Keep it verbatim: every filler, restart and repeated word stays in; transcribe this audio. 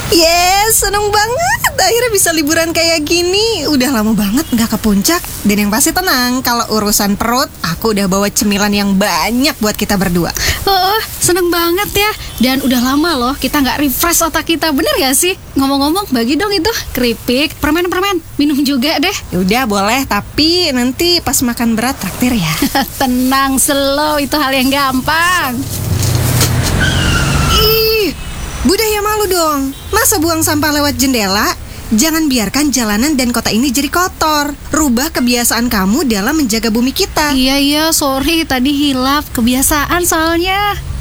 Yes, seneng banget. Akhirnya bisa liburan kayak gini. Udah lama banget nggak ke puncak. Dan yang pasti tenang, kalau urusan perut, aku udah bawa cemilan yang banyak buat kita berdua. Oh, seneng banget ya. Dan udah lama loh kita nggak refresh otak kita, bener gak sih? Ngomong-ngomong, bagi dong itu keripik, permen-permen, minum juga deh. Udah boleh, tapi nanti pas makan berat traktir ya. Tenang, slow, itu hal yang gampang. Ih, budaya malu dong. Masa buang sampah lewat jendela? Jangan biarkan jalanan dan kota ini jadi kotor. Rubah kebiasaan kamu dalam menjaga bumi kita. Iya, iya, sorry, tadi hilaf, kebiasaan soalnya.